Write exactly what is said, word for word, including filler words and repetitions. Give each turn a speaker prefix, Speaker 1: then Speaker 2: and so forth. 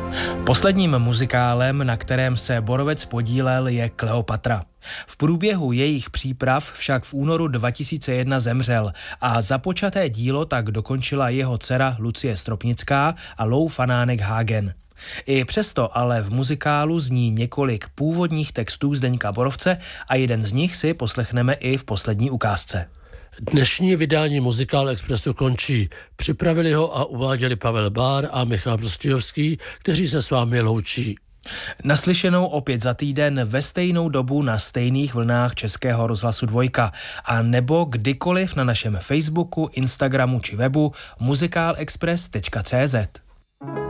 Speaker 1: Posledním muzikálem, na kterém se Borovec podílel, je Kleopatra. V průběhu jejich příprav však v únoru dva tisíce jedna zemřel a započaté dílo tak dokončila jeho dcera Lucie Stropnická a Lou Fanánek-Hagen. I přesto ale v muzikálu zní několik původních textů Zdeňka Borovce a jeden z nich si poslechneme i v poslední ukázce.
Speaker 2: Dnešní vydání Muzikál Expressu končí. Připravili ho a uváděli Pavel Bár a Michal Prostějovský, kteří se s vámi loučí.
Speaker 1: Naslyšenou opět za týden ve stejnou dobu na stejných vlnách Českého rozhlasu Dvojka a nebo kdykoliv na našem Facebooku, Instagramu či webu muzikálexpress tečka cé zet.